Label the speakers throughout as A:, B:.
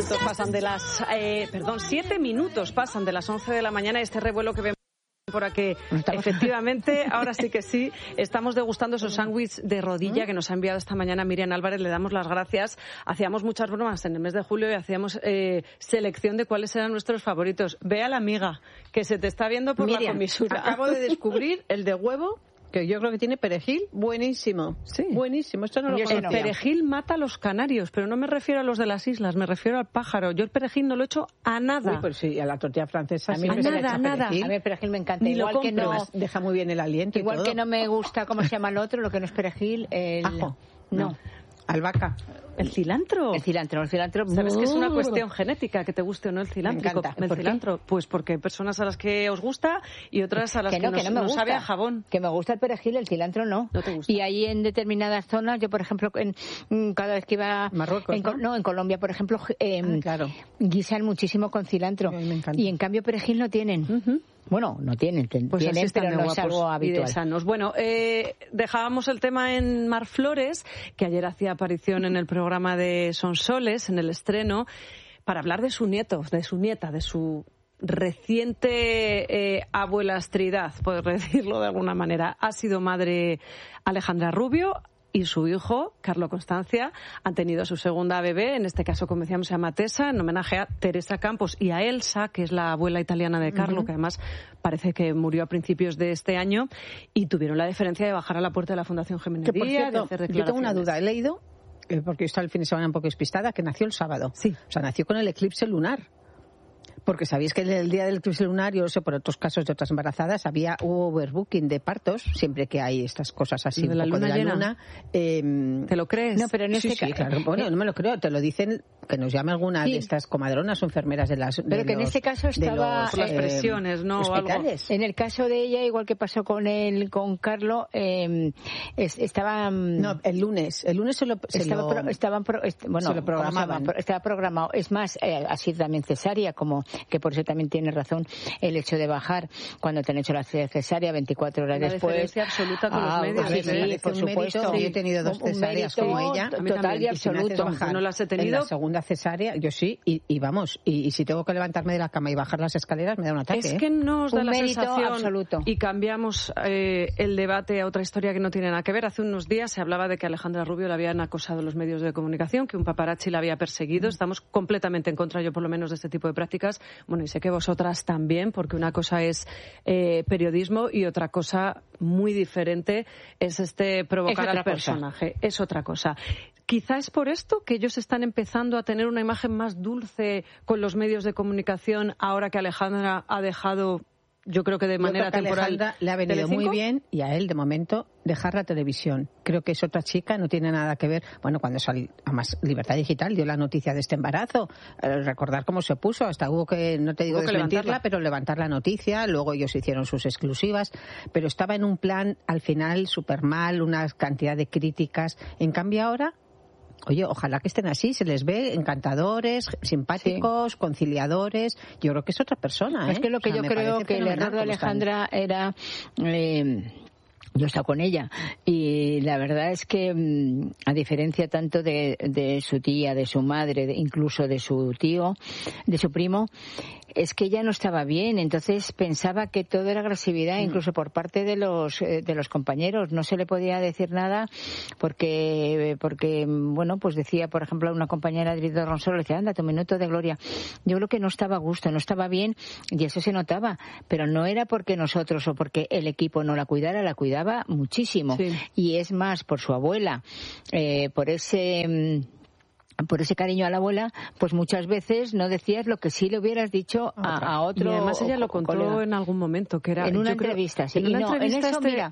A: 7 minutos pasan de las 11 de la mañana. Este revuelo que vemos por aquí, efectivamente, ahora sí que sí, estamos degustando esos sándwiches de rodilla que nos ha enviado esta mañana Miriam Álvarez. Le damos las gracias. Hacíamos muchas bromas en el mes de julio y hacíamos selección de cuáles eran nuestros favoritos. Ve a la amiga que se te está viendo por Miriam, la comisura.
B: Acabo de descubrir el de huevo, que yo creo que tiene perejil, buenísimo.
A: Sí.
B: Buenísimo. Esto no lo conocía.
A: El perejil mata a los canarios, pero no me refiero a los de las islas, me refiero al pájaro. Yo el perejil no lo echo a nada.
B: Uy, pues sí, a la tortilla francesa.
C: A mí
A: nada.
C: A mí el perejil me encanta.
A: Ni
C: igual que no
B: deja muy bien el aliento.
C: Igual
B: y todo.
C: Que no me gusta cómo se llama el otro, lo que no es perejil, el
B: ajo.
C: No.
B: Albahaca.
A: ¿El cilantro?
C: El cilantro.
A: ¿Sabes que es una cuestión genética que te guste o no el cilantro?
B: Me encanta.
A: ¿El cilantro?
C: ¿Qué?
A: Pues porque hay personas a las que os gusta y otras a las que no sabe a jabón.
C: Que me gusta el perejil, el cilantro no.
A: No te gusta.
C: Y ahí en determinadas zonas, yo por ejemplo, cada vez que iba...
B: Marruecos,
C: en Colombia, por ejemplo,
B: claro.
C: guisan muchísimo con cilantro.
B: Me encanta.
C: Y en cambio perejil no tienen.
A: Uh-huh.
C: Bueno, no tienen,
A: pues
C: tienen, pero no es algo habitual.
A: Y de sanos. Bueno, dejábamos el tema en Mar Flores, que ayer hacía aparición en el programa de Sonsoles, en el estreno, para hablar de su nieto, de su nieta, de su reciente abuelastridad, por decirlo de alguna manera. Ha sido madre Alejandra Rubio y su hijo, Carlo Constancia, han tenido su segunda bebé, en este caso, como decíamos, se llama Tessa, en homenaje a Teresa Campos y a Elsa, que es la abuela italiana de Carlo, que además parece que murió a principios de este año, y tuvieron la deferencia de bajar a la puerta de la Fundación Gemenería,
B: que por cierto,
A: de hacer declaraciones.
B: Yo tengo una duda, he leído, porque está el fin de semana un poco despistada, que nació el sábado.
A: Sí.
B: O sea, nació con el eclipse lunar. Porque sabéis que el día del eclipse lunar, yo sé por otros casos de otras embarazadas, hubo overbooking de partos, siempre que hay estas cosas así,
A: de la
B: un poco
A: luna
B: de la
A: llena.
B: luna.
A: ¿Te lo crees?
C: No, pero en este
B: Sí, claro. Bueno, no me lo creo, te lo dicen, que nos llame alguna de estas comadronas o enfermeras de las...
C: Pero que en este caso estaba...
A: Por las presiones, ¿no?
B: Hospitales.
C: En el caso de ella, igual que pasó con Carlo, estaba...
B: No, el lunes
C: estaba programado. Estaba programado. Es más, ha sido también cesárea, como que por eso también tiene razón el hecho de bajar cuando te han hecho la cesárea 24 horas después.
A: Una diferencia absoluta con los medios.
C: Sí, por supuesto.
B: Yo he tenido 2 cesáreas como ella.
C: Total y absoluto.
B: No las he tenido. En la segunda cesárea, yo sí, y vamos, y si tengo que levantarme de la cama y bajar las escaleras, me da un ataque.
A: Es que no os da la sensación
C: absoluto.
A: Y cambiamos el debate a otra historia que no tiene nada que ver. Hace unos días se hablaba de que Alejandra Rubio la habían acosado los medios de comunicación, que un paparazzi la había perseguido. Estamos completamente en contra, yo por lo menos, de este tipo de prácticas. Bueno, y sé que vosotras también, porque una cosa es periodismo y otra cosa muy diferente es provocar al personaje. Es otra cosa. Quizá es por esto que ellos están empezando a tener una imagen más dulce con los medios de comunicación ahora que Alejandra ha dejado, yo creo que de manera temporal.
B: Alejandra le ha venido
A: Telecinco.
B: muy bien, y a él, de momento, dejar la televisión. Creo que es otra chica, no tiene nada que ver. Bueno, cuando salió, además, Libertad Digital dio la noticia de este embarazo. Recordar cómo se puso, hasta hubo que, no te digo desmentirla, pero levantar la noticia. Luego ellos hicieron sus exclusivas. Pero estaba en un plan, al final, súper mal, una cantidad de críticas. En cambio, ahora... Oye, ojalá que estén así, se les ve encantadores, simpáticos, conciliadores. Yo creo que es otra persona, ¿eh?
C: Es que lo que yo creo que el error de Alejandra era... Yo he estado con ella y la verdad es que, a diferencia tanto de su tía, de su madre, incluso de su tío, de su primo, es que ella no estaba bien. Entonces pensaba que todo era agresividad, incluso por parte de los compañeros. No se le podía decir nada porque bueno, pues decía, por ejemplo, a una compañera de Víctor Ronsolo, le decía, anda, tu minuto de gloria. Yo creo que no estaba a gusto, no estaba bien, y eso se notaba. Pero no era porque nosotros o porque el equipo no la cuidara, la cuidaba muchísimo. Sí. Y es más, por su abuela, por ese cariño a la abuela, pues muchas veces no decías lo que sí le hubieras dicho a otro.
A: Y además ella lo contó
C: colega.
A: En algún momento, que era
C: en una entrevista, sí.
A: En una entrevista
C: en eso, mira,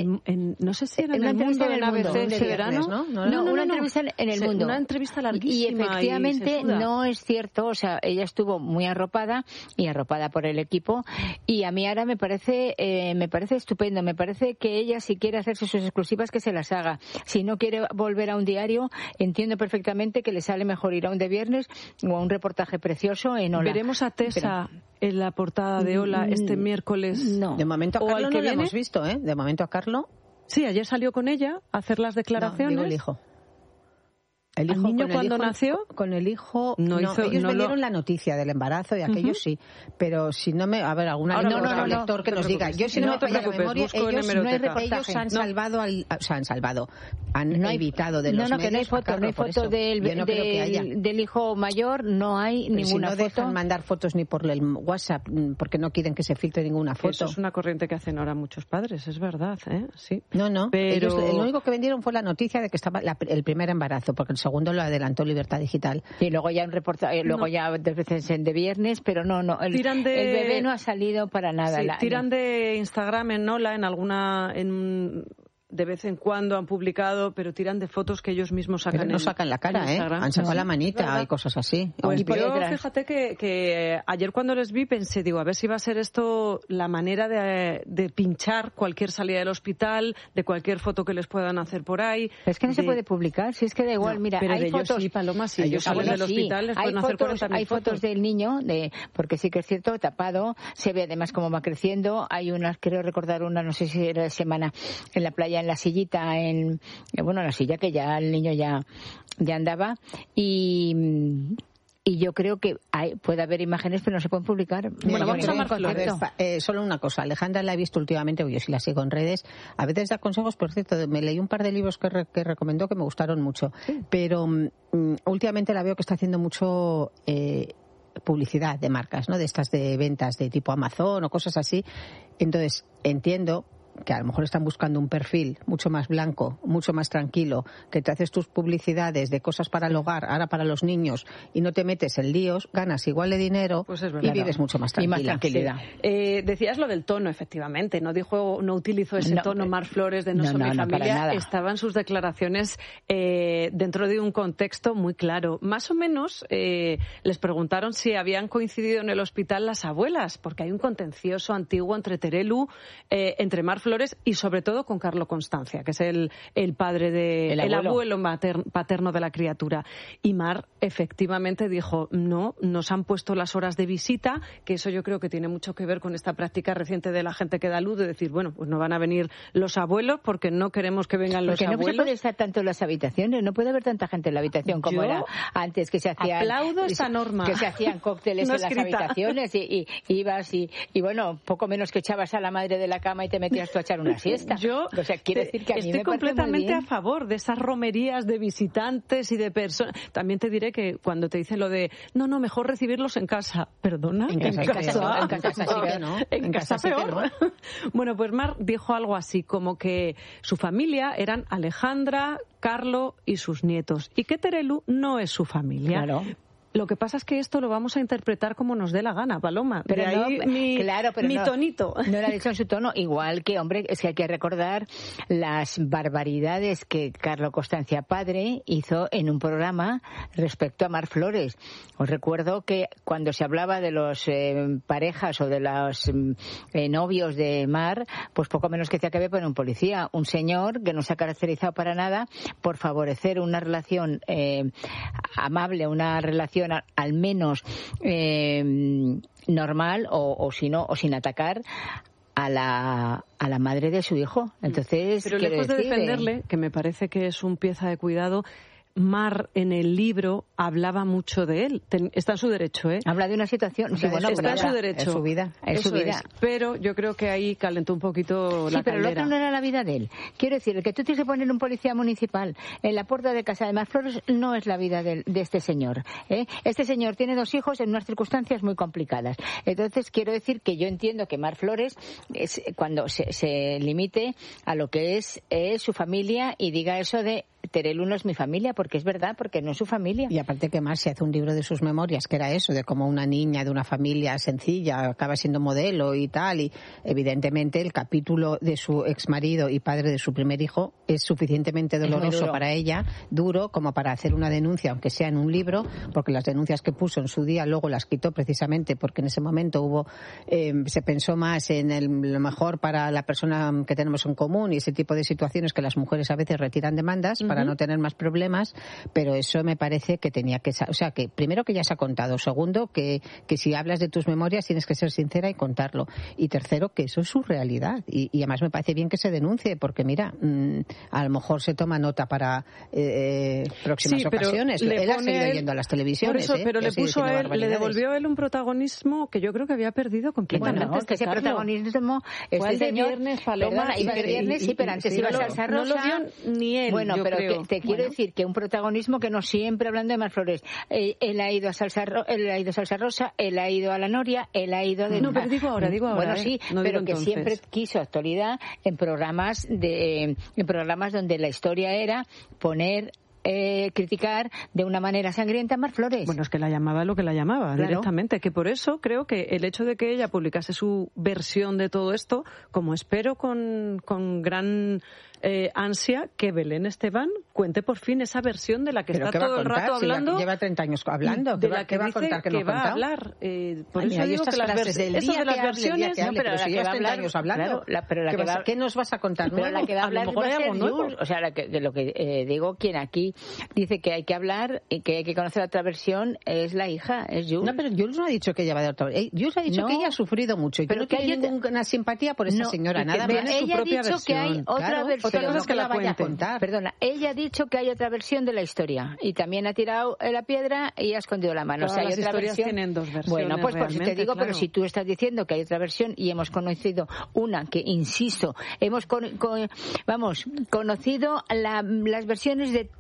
A: no sé si era en
C: una
A: el Mundo,
C: en el
A: ABC
C: Mundo,
A: ese verano.
C: No, una entrevista en el Mundo.
A: Una entrevista larguísima.
C: Y efectivamente no es cierto, o sea, ella estuvo muy arropada por el equipo, y a mí ahora me parece estupendo. Me parece que ella, si quiere hacerse sus exclusivas, que se las haga. Si no quiere volver a un diario, entiendo perfectamente que le sale mejor ir a un de viernes o a un reportaje precioso en Hola.
A: ¿Veremos a Tessa en la portada de Hola este miércoles?
C: No.
B: De momento a Carlo no lo hemos visto, ¿eh? De momento a Carlo.
A: Sí, ayer salió con ella a hacer las declaraciones.
B: No, digo el hijo. El hijo,
A: ¿Al niño cuando nació?
B: Con el hijo... ellos
A: no
B: vendieron la noticia del embarazo y aquello sí. Pero si no me... A ver, algún lector que nos diga. Yo si no me falla la memoria, ellos han salvado han evitado de los medios...
C: que no hay foto del hijo mayor, no hay ninguna foto.
B: No dejan mandar fotos ni por el WhatsApp, porque no quieren que se filtre ninguna foto.
A: Eso es una corriente que hacen ahora muchos padres, es verdad, ¿eh? Sí.
B: No.
A: Pero...
B: Ellos, lo único que vendieron fue la noticia de que estaba el primer embarazo, porque el segundo lo adelantó Libertad Digital.
C: Y luego ya un reportaje, ya 2 veces de viernes, pero no. El bebé no ha salido para nada.
A: Sí, tiran de Instagram de vez en cuando han publicado, pero tiran de fotos que ellos mismos sacan.
B: Pero no sacan la cara, han sacado la manita y cosas así.
A: Pues yo fíjate que ayer cuando les vi pensé, a ver si va a ser esto la manera de pinchar cualquier salida del hospital, de cualquier foto que les puedan hacer por ahí.
C: Es que no se puede publicar, si es que da igual, mira,
A: pero
C: hay fotos...
A: Sí, Paloma, sí, ellos salen del hospital, les pueden hacer 40.000
C: hay fotos del niño, porque sí que es cierto, tapado, se ve además cómo va creciendo, hay unas, creo recordar una, no sé si era de semana, en la playa, en la sillita, la silla que ya el niño ya andaba y yo creo que puede haber imágenes pero no se pueden publicar.
A: Vamos a Mar Flores.
B: Solo una cosa, Alejandra la he visto últimamente, yo sí la sigo en redes, a veces da consejos, por cierto, me leí un par de libros que recomendó que me gustaron mucho, pero últimamente la veo que está haciendo mucho publicidad de marcas, ¿no? De estas de ventas de tipo Amazon o cosas así. Entonces, entiendo que a lo mejor están buscando un perfil mucho más blanco, mucho más tranquilo, que te haces tus publicidades de cosas para el hogar, ahora para los niños, y no te metes en líos, ganas igual de dinero y vives mucho más tranquila.
C: Y más tranquilidad.
A: Sí. Decías lo del tono, efectivamente. No utilizó ese tono Mar Flores de no son mi familia. Estaban sus declaraciones dentro de un contexto muy claro. Más o menos les preguntaron si habían coincidido en el hospital las abuelas, porque hay un contencioso antiguo entre Terelu, entre Mar Flores y sobre todo con Carlo Constancia, que es el padre el abuelo paterno de la criatura. Y Mar efectivamente dijo, no, nos han puesto las horas de visita, que eso yo creo que tiene mucho que ver con esta práctica reciente de la gente que da luz, de decir, bueno, pues no van a venir los abuelos porque no queremos que vengan los abuelos.
C: Porque no se puede estar tanto en las habitaciones, no puede haber tanta gente en la habitación como era antes, que se hacían...
A: Aplaudo esta norma.
C: Que se hacían cócteles en las habitaciones y ibas y bueno, poco menos que echabas a la madre de la cama y te metías tú a echar una siesta. Quiero decir que a mí
A: estoy completamente a favor de esas romerías de visitantes y de personas. También te diré que cuando te dicen lo de no, mejor recibirlos en casa. ¿Perdona?
B: En casa peor.
A: Bueno, pues Mar dijo algo así como que su familia eran Alejandra, Carlo y sus nietos y que Terelu no es su familia.
C: Claro.
A: Lo que pasa es que esto lo vamos a interpretar como nos dé la gana, Paloma.
C: Pero
A: de ahí mi tonito.
C: No lo ha dicho en su tono. Igual que, hombre, es que hay que recordar las barbaridades que Carlo Constancia padre hizo en un programa respecto a Mar Flores. Os recuerdo que cuando se hablaba de los parejas o de los novios de Mar, pues poco menos que decía que había poner un policía, un señor que no se ha caracterizado para nada por favorecer una relación amable, una relación al menos normal o si no, o sin atacar a la madre de su hijo. Entonces,
A: pero lejos de defenderle, que me parece que es un pieza de cuidado, Mar en el libro hablaba mucho de él. Está en su derecho, ¿eh?
C: Habla de una situación. Sí, bueno,
A: está en su derecho.
B: Es su vida.
C: Es su vida.
A: Pero yo creo que ahí calentó un poquito la caldera.
C: Pero lo otro no era la vida de él. Quiero decir, que tú tienes que poner un policía municipal en la puerta de casa de Mar Flores no es la vida de este señor. Este señor tiene 2 hijos en unas circunstancias muy complicadas. Entonces, quiero decir que yo entiendo que Mar Flores, cuando se limite a lo que es su familia y diga eso de Terelu no es mi familia, porque es verdad, porque no es su familia.
B: Y aparte que Mar se hace un libro de sus memorias, que era eso, de cómo una niña de una familia sencilla acaba siendo modelo y tal, y evidentemente el capítulo de su exmarido y padre de su primer hijo es suficientemente doloroso para ella, duro, como para hacer una denuncia, aunque sea en un libro, porque las denuncias que puso en su día luego las quitó precisamente porque en ese momento se pensó más en lo mejor para la persona que tenemos en común y ese tipo de situaciones que las mujeres a veces retiran demandas para para no tener más problemas, pero eso me parece que tenía que... O sea, que primero que ya se ha contado, segundo que si hablas de tus memorias tienes que ser sincera y contarlo, y tercero que eso es su realidad, y además me parece bien que se denuncie, porque mira, a lo mejor se toma nota para próximas ocasiones. Él ha seguido yendo a las televisiones.
A: Por eso, pero le puso a él, le devolvió a él un protagonismo que yo creo que había perdido completamente.
C: Bueno, que ese protagonismo
A: fue el de viernes, Paloma,
C: iba de viernes, sí, pero antes iba a Salsa Rosa.
A: No lo dio ni él.
C: Bueno,
A: yo
C: pero
A: creo.
C: te quiero decir que un protagonismo que no siempre hablando de Mar Flores. Él ha ido a Salsa Rosa, él ha ido a La Noria, él ha ido de...
A: No, pero digo ahora.
C: Bueno, sí,
A: no
C: pero que
A: entonces.
C: siempre quiso actualidad en programas donde la historia era poner criticar de una manera sangrienta a Mar Flores.
A: Bueno, es que la llamaba lo que la llamaba, claro, directamente, que por eso creo que el hecho de que ella publicase su versión de todo esto, como espero con gran ansia que Belén Esteban cuente por fin esa versión de la que está todo el rato hablando.
B: Lleva 30 años hablando.
A: De la que va a contar que no va a hablar. Por eso digo que las versiones...
B: No, pero la que va a hablar... Claro, pero la que va, ¿qué nos vas a contar?
C: Pero la que va a hablar va a ser Jules. O sea, de lo que digo, quien aquí dice que hay que hablar y que hay que conocer otra versión es la hija, es Jules.
B: No, pero Jules no ha dicho que ella va de otra versión. Jules ha dicho que ella ha sufrido mucho y que no tiene ninguna simpatía por esa señora. Nada más.
A: Ella ha dicho que hay
C: otra versión.
A: Otra cosa es que la
B: vaya a contar.
C: Perdona, ella ha dicho que hay otra versión de la historia y también ha tirado la piedra y ha escondido la mano.
A: Todas
C: o sea, hay
A: las
C: otra
A: historias
C: versión.
A: Tienen dos versiones.
C: Bueno, pues por eso te digo,
A: claro.
C: Pero si tú estás diciendo que hay otra versión y hemos conocido una que, insisto, hemos conocido las versiones de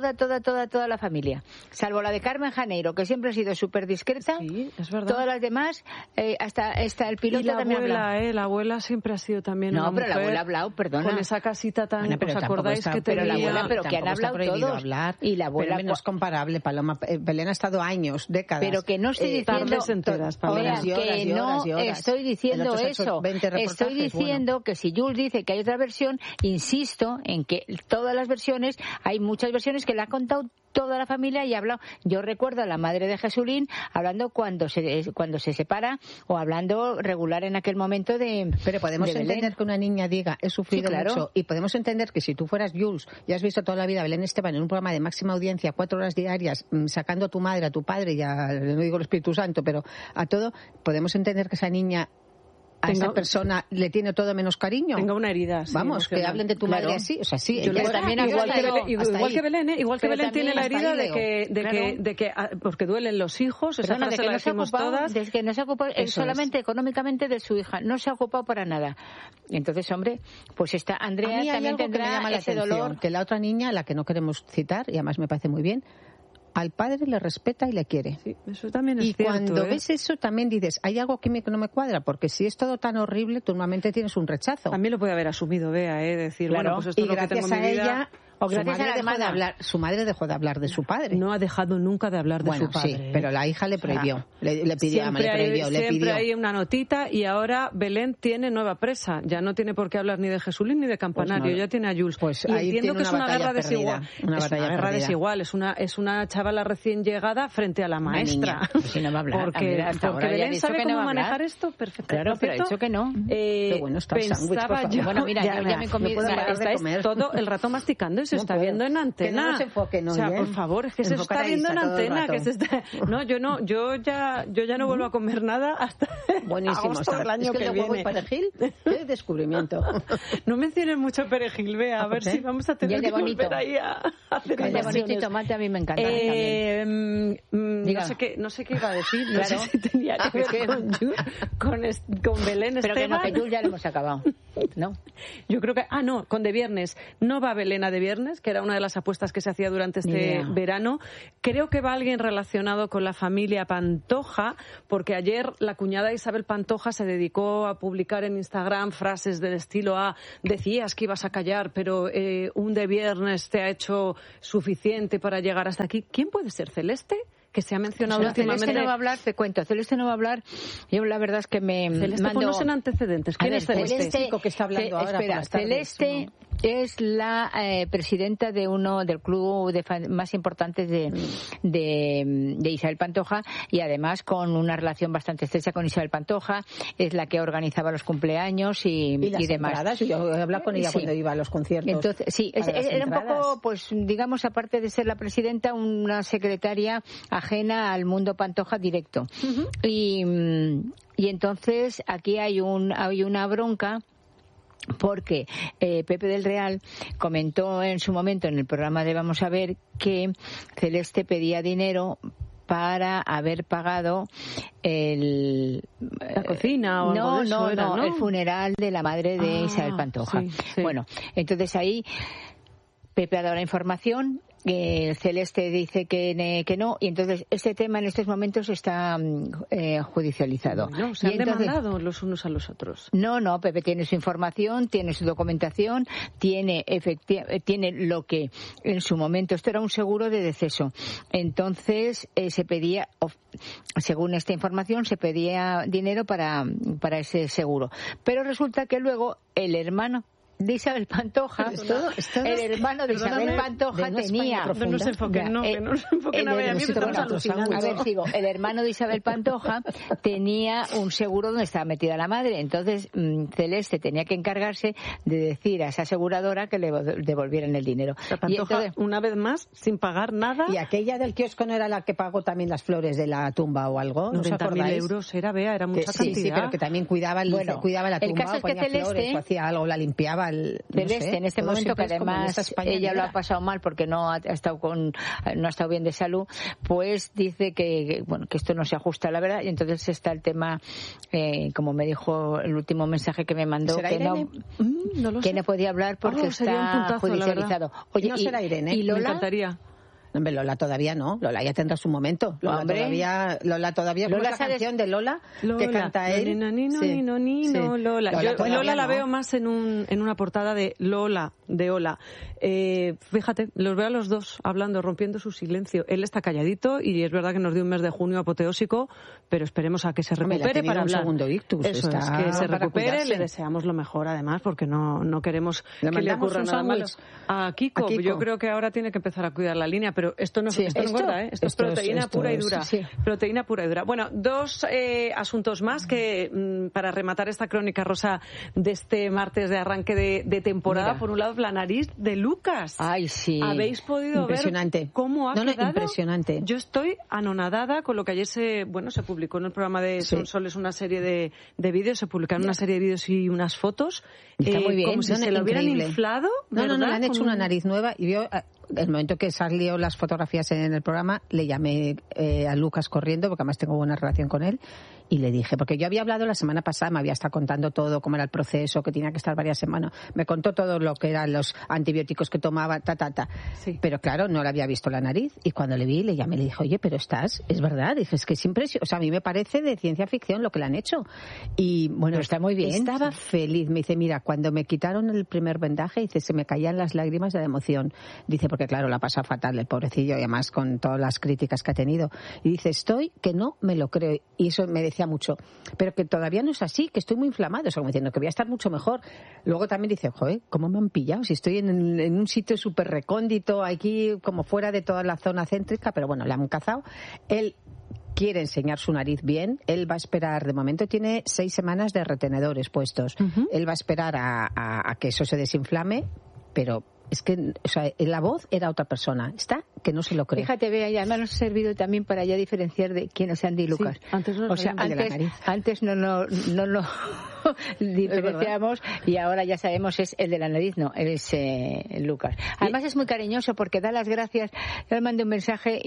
C: toda la familia, salvo la de Carmen Janeiro, que siempre ha sido súper discreta.
A: Sí, es verdad.
C: Todas las demás, hasta el piloto
A: y la
C: también
A: abuela, la abuela siempre ha sido también una mujer.
C: No, pero la abuela ha hablado, perdona.
A: Con esa casita tan,
B: bueno,
A: ¿os acordáis que tenía?
C: Pero la abuela, pero que han hablado todos.
B: Hablar,
C: y la abuela...
B: Pero no es comparable, Paloma. Belén ha estado años, décadas.
C: Pero que no estoy diciendo...
A: enteras,
C: horas, que no estoy diciendo eso. Estoy diciendo que si Jules dice que hay otra versión, insisto en que todas las versiones, hay muchas versiones que la ha contado toda la familia y ha hablado. Yo recuerdo a la madre de Jesulín hablando cuando se separa o hablando regular en aquel momento de...
B: Pero podemos entender que una niña diga he sufrido mucho, y podemos entender que si tú fueras Jules y has visto toda la vida a Belén Esteban en un programa de máxima audiencia 4 horas diarias sacando a tu madre, a tu padre y no digo el Espíritu Santo, pero a todo, podemos entender que esa niña a esa persona le tiene todo menos cariño.
A: Tenga una herida. Sí,
B: vamos, que hablen de tu madre así. O sea, sí.
A: También igual que Belén, igual que Belén tiene la herida de que porque duelen los hijos. Esa frase la decimos todas.
C: De que no se ha ocupado solamente económicamente de su hija. No se ha ocupado para nada. Entonces, hombre, pues esta Andrea también tendrá ese dolor.
B: Que la otra niña, la que no queremos citar, y además me parece muy bien, al padre le respeta y le quiere.
A: Sí, eso también es cierto.
B: Y cuando ves eso también dices, hay algo que no me cuadra, porque si es todo tan horrible, tú normalmente tienes un rechazo.
A: También lo puede haber asumido Bea, decir, bueno, pues esto es lo que tengo en mi vida.
B: Ella, o gracias a la hermana, su madre dejó de hablar de su padre.
A: No ha dejado nunca de hablar de su padre.
B: Sí, pero la hija le prohibió. Le pidió.
A: Siempre hay una notita y ahora Belén tiene nueva presa. Ya no tiene por qué hablar ni de Jesulín ni de Campanario,
B: pues no,
A: ya tiene a Jules.
B: Pues
A: y
B: ahí
A: entiendo que es una guerra desigual.
B: Una
A: guerra desigual. Es una chavala recién llegada frente a la maestra.
C: Si no va a hablar.
A: Porque Belén sabe cómo manejar esto perfectamente.
C: Claro, pero ha dicho que no.
B: Qué bueno está el sándwich, por favor.
C: Bueno, mira, yo ya me he comido.
A: Estáis todo el rato masticando y se está viendo en antena.
B: Que no nos enfoquen, ¿no?
A: O sea, por favor, es que se está viendo en antena. No, yo ya no vuelvo a comer nada hasta
B: buenísimo
A: agosto del año que viene.
B: ¿Huevo y perejil? ¡Qué descubrimiento!
A: No menciones mucho perejil, Bea, a ver si vamos a tener que volver ahí a hacer
C: el de bonito y tomate a mí me encanta
A: no sé qué iba a decir, no sé si tenía que ver con Belén Esteban.
C: Pero que no, que Jules ya lo hemos acabado, ¿no?
A: Yo creo que... con de viernes. No va Belén a de viernes, que era una de las apuestas que se hacía durante este verano. Creo que va alguien relacionado con la familia Pantoja, porque ayer la cuñada Isabel Pantoja se dedicó a publicar en Instagram frases del estilo decías que ibas a callar, pero un de viernes te ha hecho suficiente para llegar hasta aquí. ¿Quién puede ser? ¿Celeste? Que se ha mencionado últimamente.
C: Celeste no va a hablar, te cuento. Celeste no va a hablar. Yo la verdad es que me
A: Celeste, ponnos en antecedentes. ¿Quién es Celeste?
B: El chico que está hablando ahora.
C: Espera, Celeste es la presidenta de uno del club más importantes de Isabel Pantoja, y además con una relación bastante estrecha con Isabel Pantoja. Es la que organizaba los cumpleaños y demás.
B: Yo he hablado con ella cuando iba a los conciertos.
C: Entonces, sí, era un poco, pues digamos, aparte de ser la presidenta, una secretaria ajena al mundo Pantoja directo. Uh-huh. Y entonces aquí hay una bronca, porque Pepe del Real comentó en su momento en el programa de Vamos a Ver que Celeste pedía dinero para haber pagado
A: la cocina o algo de eso ¿no?
C: El funeral de la madre de Isabel Pantoja. Sí. Bueno, entonces ahí Pepe ha dado la información, Celeste dice que no, y entonces este tema en estos momentos está judicializado.
A: No, se han demandado los unos a los otros.
C: No, Pepe tiene su información, tiene su documentación, tiene lo que en su momento, esto era un seguro de deceso, entonces se pedía, según esta información, se pedía dinero para ese seguro, pero resulta que luego el hermano de Isabel Pantoja, el hermano de Isabel Pantoja tenía...
A: No se enfoquen,
C: el hermano de Isabel Pantoja tenía un seguro donde estaba metida la madre, entonces Celeste tenía que encargarse de decir a esa aseguradora que le devolvieran el dinero.
A: Pantoja, y entonces, una vez más, sin pagar nada...
B: ¿Y aquella del kiosco no era la que pagó también las flores de la tumba o algo? ¿No os acordáis?
A: 90.000 euros era mucha cantidad.
B: Sí, pero que también cuidaba la tumba, o ponía flores, o hacía algo, la limpiaba.
C: Celeste, en este momento, que además ella lo ha pasado mal porque no ha estado bien de salud, pues dice que esto no se ajusta a la verdad, y entonces está el tema, como me dijo el último mensaje que me mandó, que no podía hablar porque está judicializado.
B: Oye, ¿no será Irene?
C: ¿Y Lola?
A: Me encantaría.
B: Hombre, Lola todavía no. Lola ya tendrá su momento. Lola todavía. ¿Cómo es la canción de Lola que canta él?
A: Lola la veo más en una portada de Lola, de Ola. Fíjate, los veo a los dos hablando, rompiendo su silencio. Él está calladito y es verdad que nos dio un mes de junio apoteósico, pero esperemos a que se recupere para hablar.
B: Un segundo ictus.
A: Eso es, que se recupere. Le deseamos lo mejor, además, porque no queremos que le ocurra nada malo. A Kiko, yo creo que ahora tiene que empezar a cuidar la línea, pero esto no engorda, ¿eh? Esto es proteína pura y dura. Sí. Proteína pura y dura. Bueno, dos asuntos más que para rematar esta crónica rosa de este martes de arranque de temporada. Mira. Por un lado, la nariz de Lucas.
C: Ay, sí.
A: ¿Habéis podido ver cómo ha quedado?
B: Impresionante.
A: Yo estoy anonadada con lo que ayer se publicó en el programa de Sonsoles una serie de vídeos, se publicaron una serie de vídeos y unas fotos.
B: Está muy bien.
A: Como si se lo hubieran inflado.
B: No, le han hecho una nariz nueva y vio... El momento que salió las fotografías en el programa, le llamé a Lucas corriendo, porque además tengo buena relación con él, y le dije, porque yo había hablado la semana pasada, me había estado contando todo, cómo era el proceso, que tenía que estar varias semanas, me contó todo lo que eran los antibióticos que tomaba, Sí. Pero claro, no le había visto la nariz, y cuando le vi, le llamé, le dije, oye, pero es verdad, dije, es que es impresionante, o sea, a mí me parece de ciencia ficción lo que le han hecho. Y bueno,
C: pero está muy bien.
B: Estaba feliz, me dice, mira, cuando me quitaron el primer vendaje, dice, se me caían las lágrimas de la emoción, dice, porque claro, la ha pasado fatal el pobrecillo, y además con todas las críticas que ha tenido, y dice, estoy que no me lo creo, y eso me decía mucho, pero que todavía no es así, que estoy muy inflamado, o sea, como diciendo que voy a estar mucho mejor. Luego también dice, joder, ¿cómo me han pillado? Si estoy en un sitio súper recóndito, aquí como fuera de toda la zona céntrica, pero bueno, le han cazado. Él quiere enseñar su nariz bien, él va a esperar, de momento tiene 6 semanas de retenedores puestos, él va a esperar a que eso se desinflame, pero es que, o sea, la voz era otra persona. Está que no se lo cree.
C: Fíjate, Bea, y además nos ha servido también para ya diferenciar de quién es Andy y Lucas.
A: Sí, antes no
C: antes no lo diferenciamos y ahora ya sabemos es el de la nariz, no, es Lucas. Además es muy cariñoso porque da las gracias. Yo le mandé un mensaje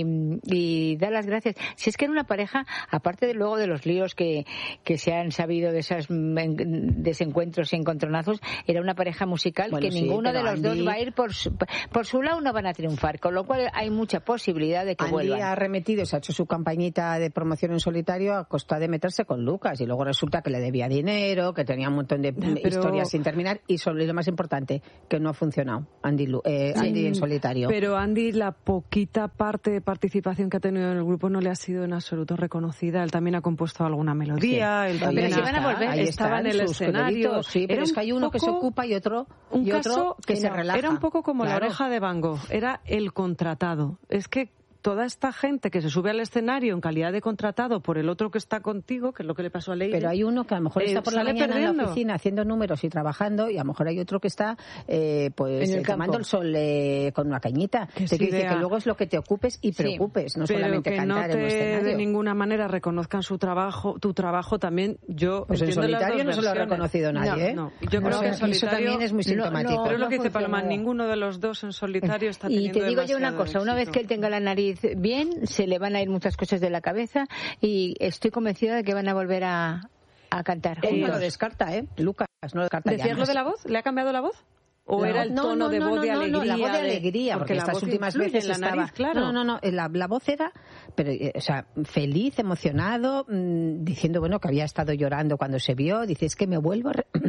C: y da las gracias. Si es que era una pareja, aparte de luego de los líos que se han sabido de esos desencuentros y encontronazos, era una pareja musical que ninguno de los dos va a ir por su lado, no van a triunfar, con lo cual hay mucha posibilidad de que vuelvan.
B: Andy ha arremetido, se ha hecho su campañita de promoción en solitario a costa de meterse con Lucas y luego resulta que le debía dinero dinero, que tenía un montón de historias sin terminar y sobre lo más importante, que no ha funcionado Andy en solitario.
A: Pero Andy, la poquita parte de participación que ha tenido en el grupo no le ha sido en absoluto reconocida. Él también ha compuesto alguna melodía, él también
C: pero si van a volver,
A: estaba en el escenario.
B: Sí, pero es que hay uno que se ocupa y otro que se relaja.
A: Era un poco como la oreja de Van Gogh, era el contratado. Es que toda esta gente que se sube al escenario en calidad de contratado por el otro que está contigo, que es lo que le pasó a Leire.
B: Pero hay uno que a lo mejor está por la mañana en la oficina haciendo números y trabajando, y a lo mejor hay otro que está tomando el sol con una cañita. Te dice que luego es lo que te ocupes y preocupes, no solamente cantar en un escenario.
A: No de ninguna manera reconozcan tu trabajo también. Yo
B: pues en solitario no se lo ha reconocido nadie.
A: No. Yo creo que en solitario
B: eso también es muy sintomático.
A: Pero es lo que dice Paloma, ninguno de los dos en solitario está teniendo
C: Y te digo yo una cosa, una vez que él tenga la nariz bien, se le van a ir muchas cosas de la cabeza y estoy convencida de que van a volver a cantar.
B: No lo descarta, Lucas, no lo descarta.
A: ¿Decías lo de la voz? ¿Le ha cambiado la voz? ¿O era el tono de voz de alegría?
B: No, la voz de alegría, porque estas últimas veces
A: en la nariz, claro.
B: La voz era, pero, feliz, emocionado, diciendo, bueno, que había estado llorando cuando se vio. Dice, es que me vuelvo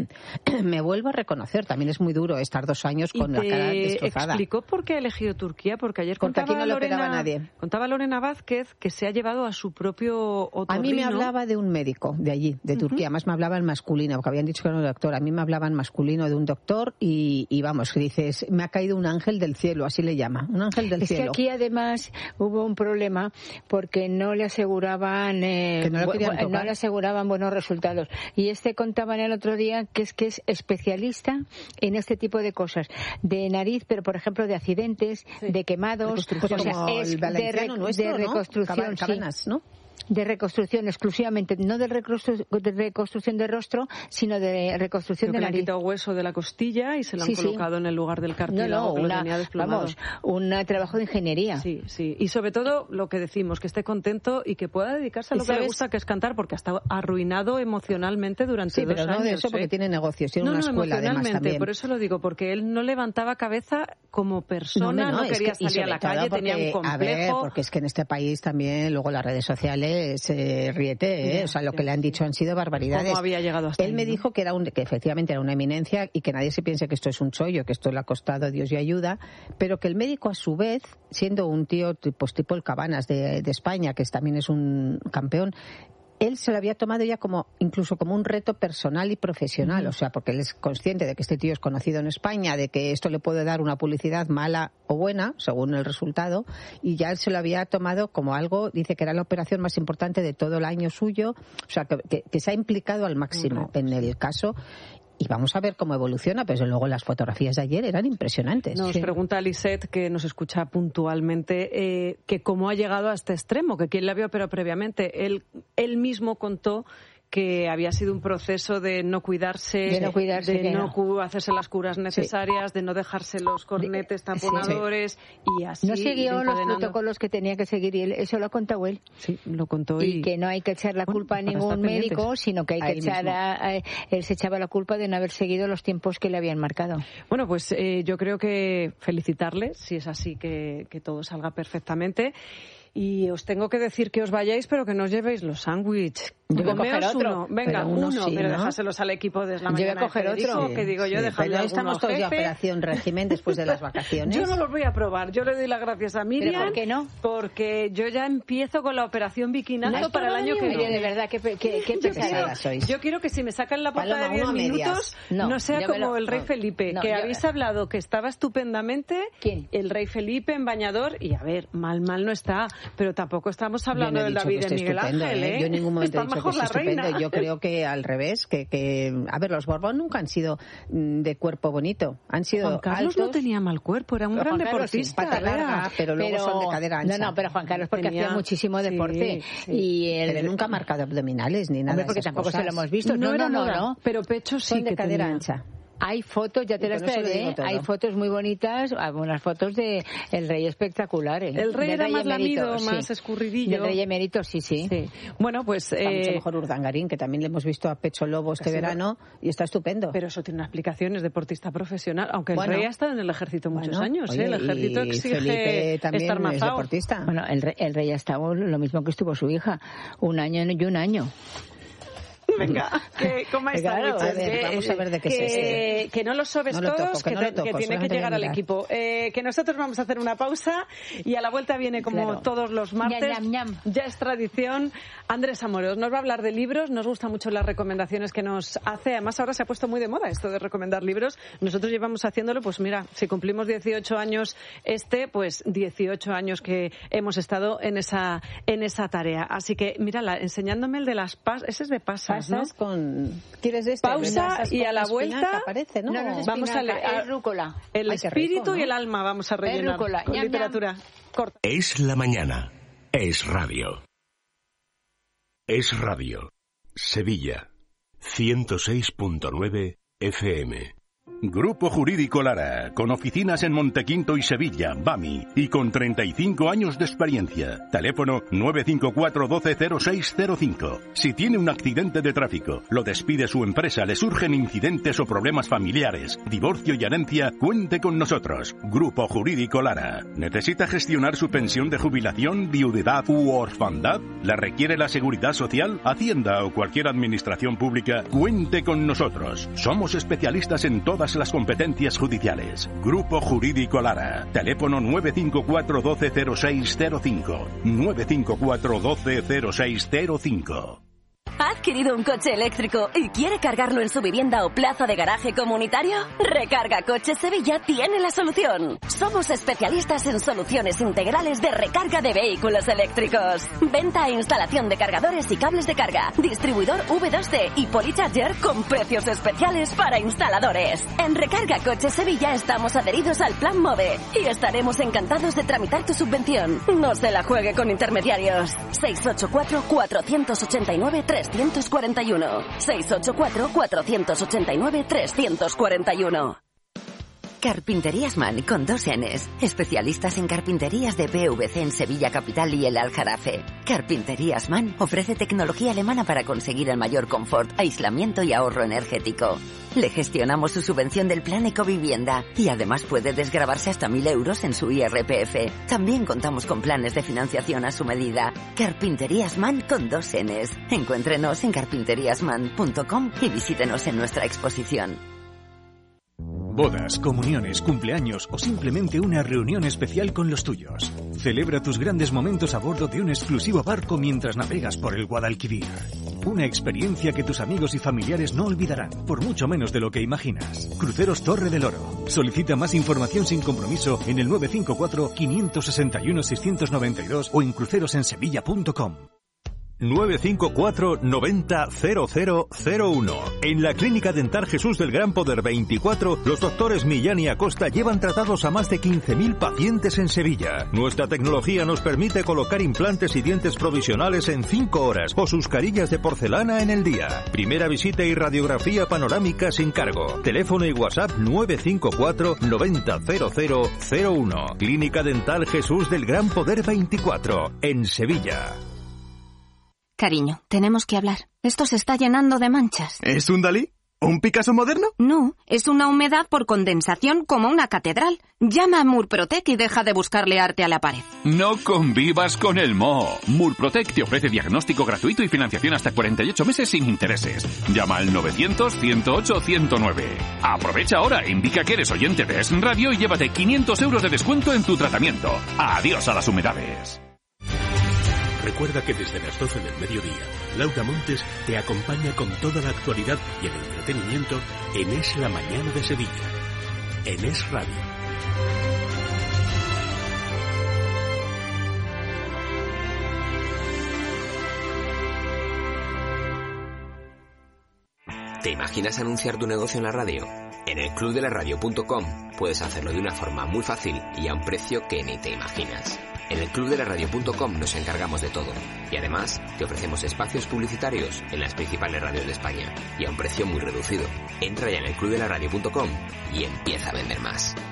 B: a reconocer. También es muy duro estar 2 años con la cara destrozada.
A: ¿Explicó por qué ha elegido Turquía? Porque ayer
B: aquí no lo operaba nadie.
A: Contaba Lorena Vázquez que se ha llevado a su propio otorrino.
B: A mí me hablaba de un médico de allí, de Turquía. Además me hablaba en masculino, porque habían dicho que era un doctor. A mí me hablaba en masculino de un doctor y vamos, que dices, me ha caído un ángel del cielo, así le llama, un ángel del cielo.
C: Es que aquí además hubo un problema porque no le aseguraban no le aseguraban buenos resultados. Y contaban el otro día que es especialista en este tipo de cosas, de nariz, pero por ejemplo de accidentes, de quemados, de reconstrucción,
B: Cabanas, ¿no?
C: De reconstrucción exclusivamente, no de reconstrucción de rostro, sino de reconstrucción de nariz.
A: Le han quitado hueso de la costilla y se lo han colocado en el lugar del cartílago que lo tenía desplomado.
C: Vamos, un trabajo de ingeniería.
A: Sí. Y sobre todo lo que decimos, que esté contento y que pueda dedicarse a lo que le gusta, que es cantar, porque ha estado arruinado emocionalmente durante 2 años.
B: Sí, pero no de eso, porque tiene negocios, tiene una escuela además también.
A: Por eso lo digo, porque él no levantaba cabeza como persona, no quería salir a la calle, tenía un complejo.
B: A ver, porque es que en este país también, luego las redes sociales riete, lo que le han dicho han sido barbaridades.
A: ¿Cómo había llegado hasta
B: Él me dijo que efectivamente era una eminencia y que nadie se piense que esto es un chollo, que esto le ha costado Dios y ayuda, pero que el médico a su vez, siendo un tío tipo el Cabanas de España, que también es un campeón, él se lo había tomado ya incluso como un reto personal y profesional, porque él es consciente de que este tío es conocido en España, de que esto le puede dar una publicidad mala o buena, según el resultado, y ya él se lo había tomado como algo, dice que era la operación más importante de todo el año suyo, que se ha implicado al máximo en el caso. Y vamos a ver cómo evoluciona, pero luego las fotografías de ayer eran impresionantes.
A: Nos pregunta Lisette, que nos escucha puntualmente, que cómo ha llegado a este extremo, que quién la había operado previamente. Él mismo contó que había sido un proceso de no cuidarse, de no hacerse las curas necesarias, de no dejarse los cornetes taponadores y así.
C: No siguió los protocolos que tenía que seguir y eso lo ha contado él.
A: Sí, lo contó.
C: Y que no hay que echar la culpa a ningún médico, sino que hay que echar él se echaba la culpa de no haber seguido los tiempos que le habían marcado.
A: Bueno, pues yo creo que felicitarle, si es así, que todo salga perfectamente. Y os tengo que decir que os vayáis, pero que no os llevéis los sándwiches.
C: Yo voy a coger otro.
A: Venga, uno, sí, pero déjaselos al equipo de la mañana.
C: Yo voy a coger otro.
A: Que digo yo, dejadle
B: pero estamos todos de operación régimen después de las vacaciones.
A: Yo no los voy a probar. Yo le doy las gracias a Miriam.
C: ¿Pero por qué no?
A: Porque yo ya empiezo con la operación bikinazo para el año que viene.
C: De verdad, qué pesada sois.
A: Yo quiero que si me sacan la puerta de 10 minutos, no sea como el rey Felipe, que habéis hablado que estaba estupendamente.
C: ¿Quién?
A: El rey Felipe en bañador. Y a ver, mal no está, pero tampoco estamos hablando del David de Miguel Ángel,
B: Yo en ningún momento he dicho que es estupendo. Yo creo que al revés, a ver, los Borbón nunca han sido de cuerpo bonito. Han sido
A: Juan Carlos
B: altos.
A: No tenía mal cuerpo, era un gran deportista.
B: Pata larga, pero luego son de cadera ancha.
C: No, pero Juan Carlos porque hacía muchísimo deporte.
A: Sí.
B: Pero nunca ha marcado abdominales ni nada.
C: Porque tampoco se lo hemos visto.
A: No. Pero pechos sí
B: son de cadera ancha.
C: Hay fotos, ya te las traeré, hay fotos muy bonitas, algunas fotos de el rey espectaculares.
A: El rey era más lamido, más escurridillo.
C: El rey emérito, sí.
A: Bueno, pues...
B: mucho mejor Urdangarín, que también le hemos visto a pecho lobo este verano, y está estupendo.
A: Pero eso tiene una explicación, es deportista profesional, aunque el rey ha estado en el ejército muchos años, el ejército exige
B: Felipe también
A: estar mazao.
B: Es deportista.
C: Bueno, el rey ha estado lo mismo que estuvo su hija, 1 año y 1 año.
A: Venga, que comáis sándwiches.
B: Vamos a ver de qué es este.
A: Que no los sobes todos, que tiene que llegar al equipo. Que nosotros vamos a hacer una pausa y a la vuelta viene, como todos los martes, ya es tradición, Andrés Amorós. Nos va a hablar de libros, nos gustan mucho las recomendaciones que nos hace. Además, ahora se ha puesto muy de moda esto de recomendar libros. Nosotros llevamos haciéndolo, pues mira, si cumplimos 18 años pues 18 años que hemos estado en esa tarea. Así que, mírala, enseñándome el de las pasas. Ese es de pasas, ¿no?
B: ¿Quieres este?
A: Pausa y a la vuelta
B: aparece, ¿no?
C: No es
A: vamos a leer
C: es rúcula.
A: El espíritu, ¿no? Y el alma vamos a rellenar con literatura corta.
D: Es la mañana. Es radio. Es radio. Sevilla. 106.9 FM.
E: Grupo Jurídico Lara, con oficinas en Montequinto y Sevilla, BAMI, y con 35 años de experiencia. Teléfono 954 120605. Si tiene un accidente de tráfico, lo despide su empresa, le surgen incidentes o problemas familiares, divorcio y herencia, cuente con nosotros. Grupo Jurídico Lara. ¿Necesita gestionar su pensión de jubilación, viudedad u orfandad? ¿La requiere la Seguridad Social, Hacienda o cualquier administración pública? Cuente con nosotros. Somos especialistas en todas las competencias judiciales. Grupo Jurídico Lara. Teléfono 954 120605. 954 120605.
F: ¿Ha adquirido un coche eléctrico y quiere cargarlo en su vivienda o plaza de garaje comunitario? Recarga Coches Sevilla tiene la solución. Somos especialistas en soluciones integrales de recarga de vehículos eléctricos. Venta e instalación de cargadores y cables de carga. Distribuidor V2C y Polycharger con precios especiales para instaladores. En Recarga Coches Sevilla estamos adheridos al Plan MOVE y estaremos encantados de tramitar tu subvención. No se la juegue con intermediarios. 684-489-341. 684-489-341.
G: Carpinterías Man, con 2 Ns. Especialistas en carpinterías de PVC en Sevilla Capital y el Aljarafe. Carpinterías Man ofrece tecnología alemana para conseguir el mayor confort, aislamiento y ahorro energético. Le gestionamos su subvención del Plan Ecovivienda y además puede desgravarse hasta 1.000 euros en su IRPF. También contamos con planes de financiación a su medida. Carpinterías Man, con 2 Ns. Encuéntrenos en carpinteriasman.com y visítenos en nuestra exposición.
H: Bodas, comuniones, cumpleaños o simplemente una reunión especial con los tuyos. Celebra tus grandes momentos a bordo de un exclusivo barco mientras navegas por el Guadalquivir. Una experiencia que tus amigos y familiares no olvidarán, por mucho menos de lo que imaginas. Cruceros Torre del Oro. Solicita más información sin compromiso en el 954-561-692 o en crucerosensevilla.com.
I: 954 90 0001. En la Clínica Dental Jesús del Gran Poder 24, los doctores Millán y Acosta llevan tratados a más de 15.000 pacientes en Sevilla. Nuestra tecnología nos permite colocar implantes y dientes provisionales en 5 horas o sus carillas de porcelana en el día. Primera visita y radiografía panorámica sin cargo. Teléfono y WhatsApp 954 90 0001. Clínica Dental Jesús del Gran Poder 24, en Sevilla.
J: Cariño, tenemos que hablar. Esto se está llenando de manchas.
K: ¿Es un Dalí? ¿Un Picasso moderno?
J: No, es una humedad por condensación como una catedral. Llama a Murprotec y deja de buscarle arte a la pared.
L: No convivas con el moho. Murprotec te ofrece diagnóstico gratuito y financiación hasta 48 meses sin intereses. Llama al 900-108-109. Aprovecha ahora, indica que eres oyente de Es Radio y llévate 500 euros de descuento en tu tratamiento. Adiós a las humedades.
D: Recuerda que desde las 12 del mediodía, Laura Montes te acompaña con toda la actualidad y el entretenimiento en Es la Mañana de Sevilla, en Es Radio.
M: ¿Te imaginas anunciar tu negocio en la radio? En el clubdelaradio.com puedes hacerlo de una forma muy fácil y a un precio que ni te imaginas. En el clubdelaradio.com nos encargamos de todo y además te ofrecemos espacios publicitarios en las principales radios de España y a un precio muy reducido. Entra ya en el clubdelaradio.com y empieza a vender más.